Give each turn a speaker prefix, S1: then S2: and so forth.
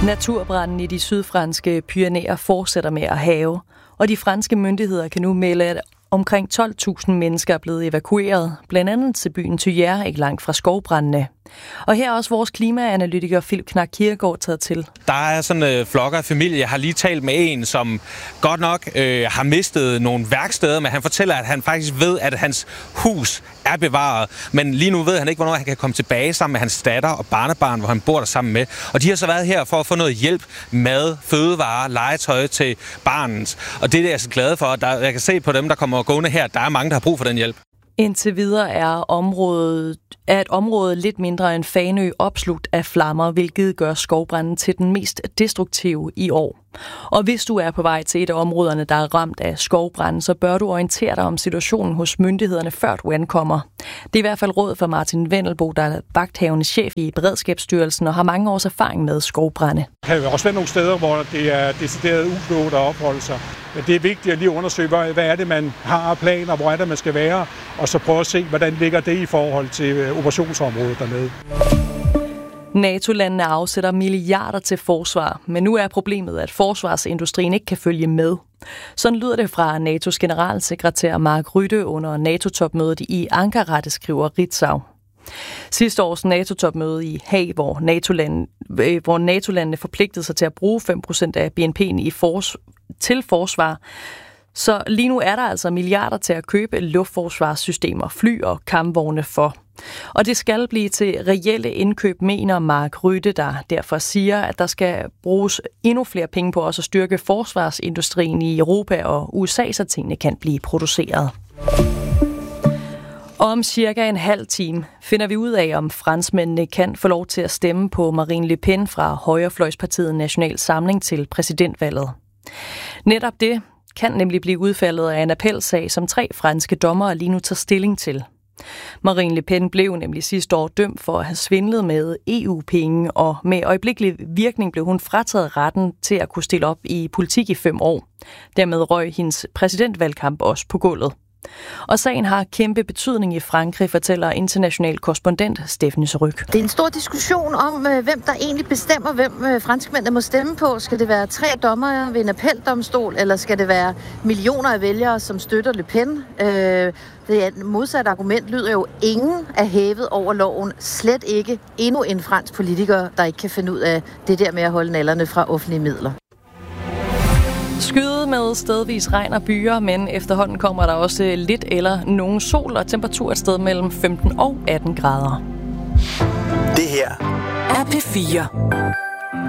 S1: Naturbranden i de sydfranske Pyrenæer fortsætter med at hærge, og de franske myndigheder kan nu melde, at omkring 12.000 mennesker er blevet evakueret, blandt andet til byen Tuyère, ikke langt fra skovbrændene. Og her er også vores klimaanalytiker Philip Knak Kirkegaard taget til.
S2: Der er sådan en flok af familie. Jeg har lige talt med en, som godt nok har mistet nogle værksteder, men han fortæller, at han faktisk ved, at hans hus er bevaret. Men lige nu ved han ikke, hvornår han kan komme tilbage sammen med hans datter og barnebarn, hvor han bor der sammen med. Og de har så været her for at få noget hjælp, mad, fødevarer, legetøj til barnet. Og det er jeg så glad for. Jeg kan se på dem, der kommer gående her, der er mange, der har brug for den hjælp.
S1: Indtil videre er et område lidt mindre end Fanø opslugt af flammer, hvilket gør skovbranden til den mest destruktive i år. Og hvis du er på vej til et af områderne, der er ramt af skovbranden, så bør du orientere dig om situationen hos myndighederne, før du ankommer. Det er i hvert fald råd for Martin Vendelbo, der er vagthavende chef i Beredskabsstyrelsen og har mange års erfaring med skovbrande.
S3: Der kan jo også være nogle steder, hvor det er decideret uklogt at opholde sig. Men det er vigtigt at lige undersøge, hvad er det, man har af planer, hvor er det, man skal være, og så prøve at se, hvordan ligger det i forhold til operationsområdet dernede.
S1: NATO-landene afsætter milliarder til forsvar, men nu er problemet, at forsvarsindustrien ikke kan følge med. Sådan lyder det fra NATO's generalsekretær Mark Rutte under NATO-topmødet i Ankara, det skriver Ritzau. Sidste års NATO-topmøde i Haag, hvor NATO-landene forpligtede sig til at bruge 5% af BNP'en til forsvar. Så lige nu er der altså milliarder til at købe luftforsvarssystemer, fly og kampvogne for. Og det skal blive til reelle indkøb, mener Mark Rutte, der derfor siger, at der skal bruges endnu flere penge på også at styrke forsvarsindustrien i Europa og USA, så tingene kan blive produceret. Om cirka en halv time finder vi ud af, om franskmændene kan få lov til at stemme på Marine Le Pen fra højrefløjspartiet National Samling til præsidentvalget. Netop det kan nemlig blive udfaldet af en appelsag, som 3 franske dommere lige nu tager stilling til. Marine Le Pen blev nemlig sidste år dømt for at have svindlet med EU-penge, og med øjeblikkelig virkning blev hun frataget retten til at kunne stille op i politik i 5 år. Dermed røg hendes præsidentvalgkamp også på gulvet. Og sagen har kæmpe betydning i Frankrig, fortæller international korrespondent Stephanie Ryg.
S4: Det er en stor diskussion om, hvem der egentlig bestemmer, hvem franskmændene må stemme på. Skal det være 3 dommere ved en appeldomstol, eller skal det være millioner af vælgere, som støtter Le Pen? Det modsatte argument lyder jo, ingen er hævet over loven. Slet ikke endnu en fransk politiker, der ikke kan finde ud af det der med at holde nallerne fra offentlige midler.
S1: Skyde med stedvis regn og byer, men efterhånden kommer der også lidt eller nogen sol og temperatur et sted mellem 15 og 18 grader.
S5: Det her er P4.